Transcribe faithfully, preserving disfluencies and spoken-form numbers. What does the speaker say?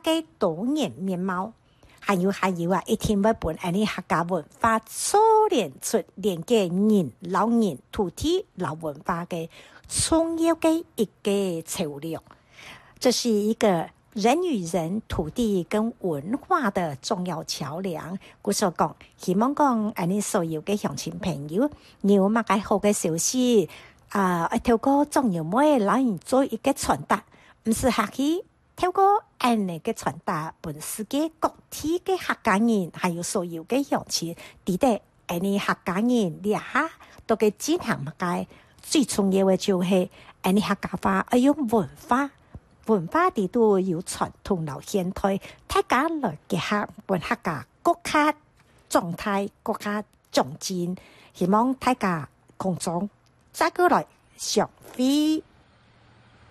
嘅多元面貌。还有还有啊，一天要本安尼客家文化操练出连接人、老人、土地、老文化嘅重要嘅一个桥梁。这是一个人与人、土地跟文化的重要桥梁。我所讲，希望讲安尼所有嘅乡亲朋友，你有乜嘅好嘅消息啊？一透過重要咩老人做一個傳達，唔是客氣。透過安尼嘅傳達，本世界各地嘅客家人，還有所有嘅鄉親，記得安尼客家人底下都嘅進行乜嘅，最重要嘅就係安尼客家話要用文化，文化地都有傳統到現代，大家來結合本客家國家狀態、國家總進，希望大家共同再過來相會。